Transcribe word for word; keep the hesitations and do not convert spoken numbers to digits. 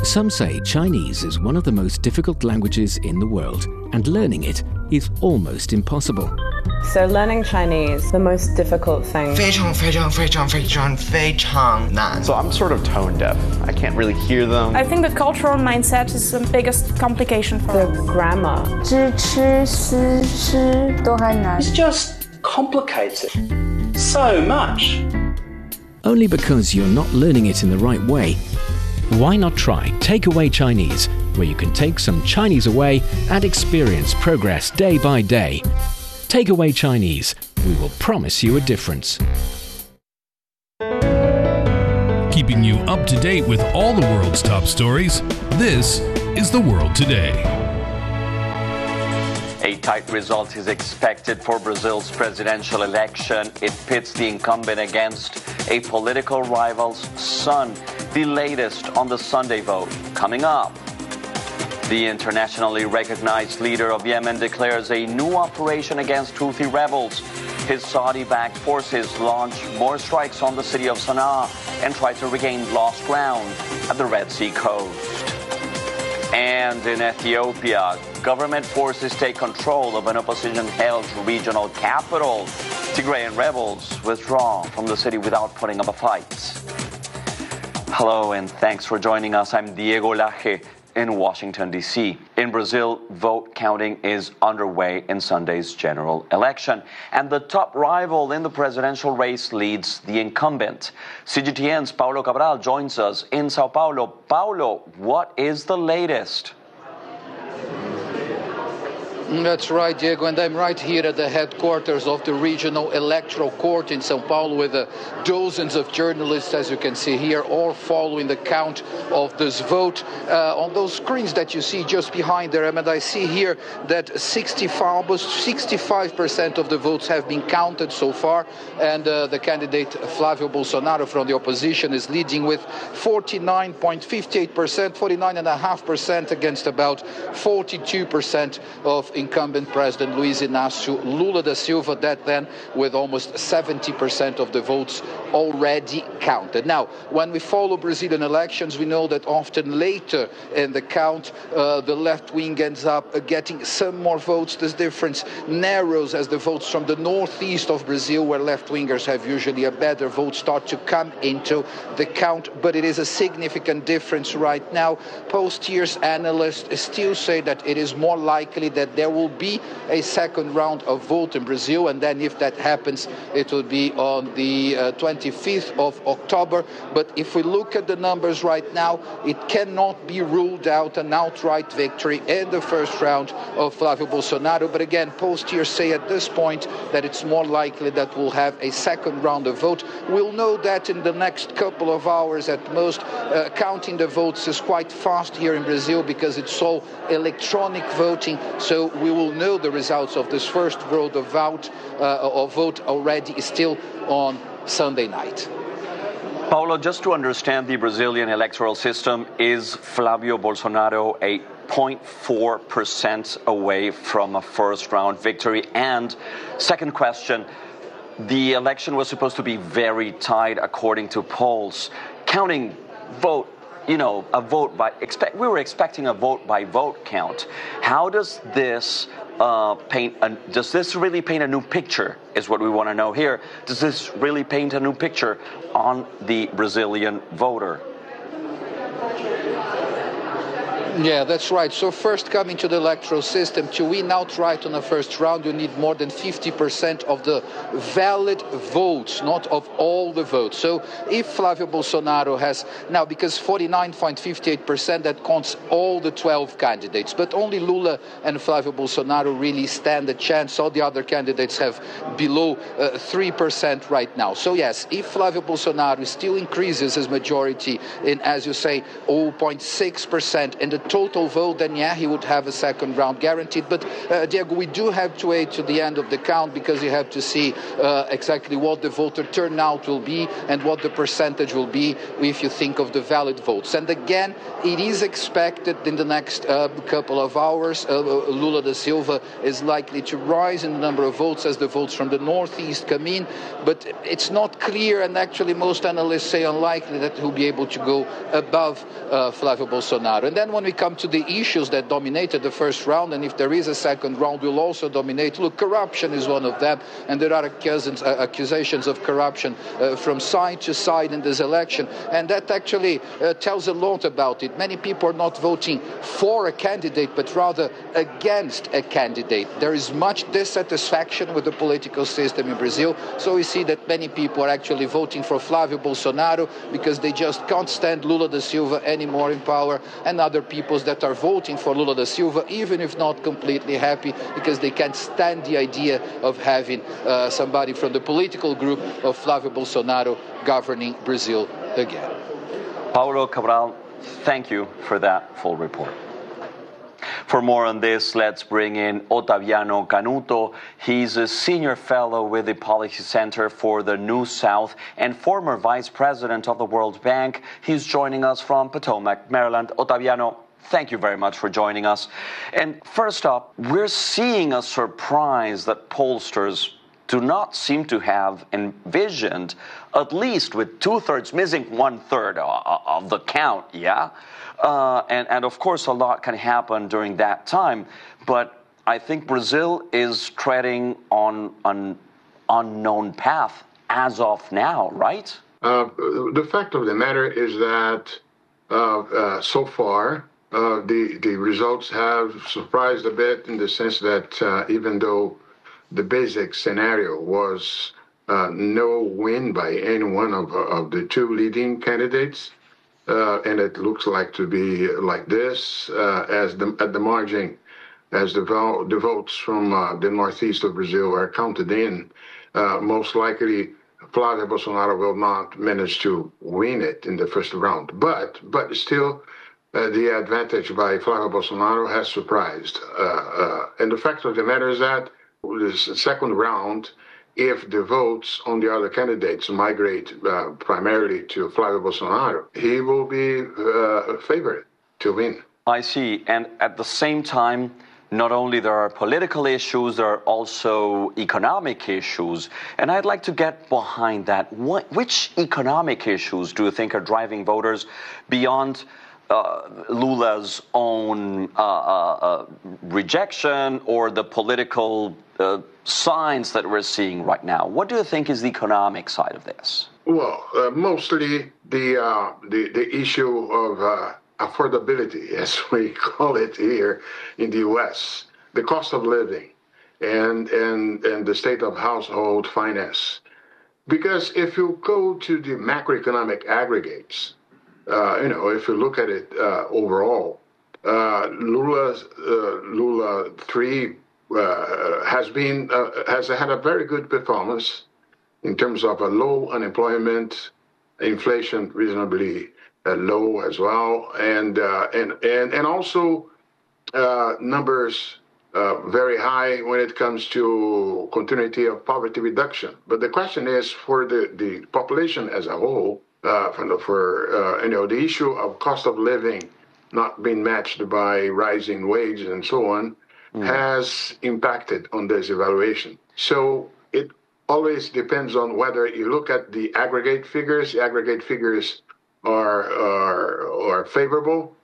Some say Chinese is one of the most difficult languages in the world, and learning it is almost impossible. So learning Chinese, the most difficult thing. 非常非常非常非常非常难. So I'm sort of tone deaf. I can't really hear them. I think the cultural mindset is the biggest complication for the us. grammar. 知吃思诗都还难. It's just complicated so much. Only because you're not learning it in the right way. Why not try Takeaway Chinese, where you can take some Chinese away and experience progress day by day. Takeaway Chinese. We will promise you a difference. Keeping you up to date with all the world's top stories, this is The World Today. A tight result is expected for Brazil's presidential election. It pits the incumbent against a political rival's son. The latest on the Sunday vote coming up. The internationally recognized leader of Yemen declares a new operation against Houthi rebels. His Saudi-backed forces launch more strikes on the city of Sana'a and try to regain lost ground at the Red Sea coast. And in Ethiopia, government forces take control of an opposition-held regional capital. Tigrayan rebels withdraw from the city without putting up a fight. Hello and thanks for joining us. I'm Diego Laje in Washington, D C. In Brazil, vote counting is underway in Sunday's general election. And the top rival in the presidential race leads the incumbent. C G T N's Paulo Cabral joins us in Sao Paulo. Paulo, what is the latest? That's right, Diego, and I'm right here at the headquarters of the Regional Electoral Court in São Paulo with uh, dozens of journalists, as you can see here, all following the count of this vote. Uh, on those screens that you see just behind there, and I see here that sixty-five, almost sixty-five percent of the votes have been counted so far, and uh, the candidate Flávio Bolsonaro from the opposition is leading with forty-nine point five eight percent, forty-nine point five percent against about forty-two percent of incumbent President Luiz Inácio Lula da Silva, that then with almost seventy percent of the votes already counted. Now, when we follow Brazilian elections, we know that often later in the count, uh, the left wing ends up uh, getting some more votes. This difference narrows as the votes from the northeast of Brazil, where left-wingers have usually a better vote, start to come into the count, but it is a significant difference right now. Post-years analysts still say that it is more likely that there will be a second round of vote in Brazil, and then if that happens, it will be on the uh, twenty-fifth of October. But if we look at the numbers right now, it cannot be ruled out an outright victory in the first round of Flávio Bolsonaro. But again, post-years say at this point that it's more likely that we'll have a second round of vote. We'll know that in the next couple of hours at most. Uh, counting the votes is quite fast here in Brazil because it's all electronic voting, so we will know the results of this first round of vote, uh, of vote already still on Sunday night. Paulo, just to understand the Brazilian electoral system, is Flávio Bolsonaro a zero point four percent away from a first round victory? And second question, the election was supposed to be very tight according to polls. Counting vote, you know, a vote by, expect, we were expecting a vote by vote count. How does this uh, paint, a, does this really paint a new picture, is what we want to know here. Does this really paint a new picture on the Brazilian voter? Yeah, that's right. So first, coming to the electoral system, to win outright on the first round, you need more than fifty percent of the valid votes, not of all the votes. So if Flávio Bolsonaro has, now because forty-nine point five eight percent, that counts all the twelve candidates, but only Lula and Flávio Bolsonaro really stand a chance. All the other candidates have below uh, three percent right now. So yes, if Flávio Bolsonaro still increases his majority in, as you say, zero point six percent in the total vote, then yeah, he would have a second round guaranteed. But uh, Diego, we do have to wait to the end of the count because you have to see uh, exactly what the voter turnout will be and what the percentage will be if you think of the valid votes. And again, it is expected in the next uh, couple of hours, uh, Lula da Silva is likely to rise in the number of votes as the votes from the northeast come in, but it's not clear, and actually most analysts say unlikely that he'll be able to go above uh, Flávio Bolsonaro. And then when we come to the issues that dominated the first round, and if there is a second round, will also dominate. Look, corruption is one of them, and there are accusations, uh, accusations of corruption uh, from side to side in this election, and that actually uh, tells a lot about it. Many people are not voting for a candidate, but rather against a candidate. There is much dissatisfaction with the political system in Brazil, so we see that many people are actually voting for Flávio Bolsonaro because they just can't stand Lula da Silva anymore in power, and other peoples that are voting for Lula da Silva, even if not completely happy, because they can't stand the idea of having uh, somebody from the political group of Flávio Bolsonaro governing Brazil again. Paulo Cabral, thank you for that full report. For more on this, let's bring in Ottaviano Canuto. He's a senior fellow with the Policy Center for the New South and former vice president of the World Bank. He's joining us from Potomac, Maryland. Ottaviano, thank you very much for joining us. And first up, we're seeing a surprise that pollsters do not seem to have envisioned, at least with two-thirds missing one-third of the count, yeah? Uh, and, and of course, a lot can happen during that time. But I think Brazil is treading on an unknown path as of now, right? Uh, the fact of the matter is that uh, uh, so far, uh, the, the results have surprised a bit in the sense that uh, even though the basic scenario was uh, no win by any one of, of the two leading candidates, uh, and it looks like to be like this, uh, as the, at the margin, as the, vo- the votes from uh, the northeast of Brazil are counted in, uh, most likely Flávio Bolsonaro will not manage to win it in the first round. But, but still, uh, the advantage by Flávio Bolsonaro has surprised. Uh, uh, and the fact of the matter is that this second round, if the votes on the other candidates migrate uh, primarily to Flávio Bolsonaro, he will be uh, a favorite to win. I see. And at the same time, not only there are political issues, there are also economic issues. And I'd like to get behind that. What, which economic issues do you think are driving voters beyond Uh, Lula's own uh, uh, rejection or the political uh, signs that we're seeing right now? What do you think is the economic side of this? Well, uh, mostly the, uh, the the issue of uh, affordability, as we call it here in the U S, the cost of living, and and and the state of household finance. Because if you go to the macroeconomic aggregates, Uh, you know, if you look at it uh, overall, uh, Lula's uh, Lula three uh, has been uh, has had a very good performance in terms of a low unemployment, inflation reasonably uh, low as well, and uh, and and and also uh, numbers uh, very high when it comes to continuity of poverty reduction. But the question is, for the, the population as a whole. Uh, for, for uh, you know, the issue of cost of living not being matched by rising wages and so on mm. has impacted on this evaluation. So it always depends on whether you look at the aggregate figures. The aggregate figures are are, are favorable,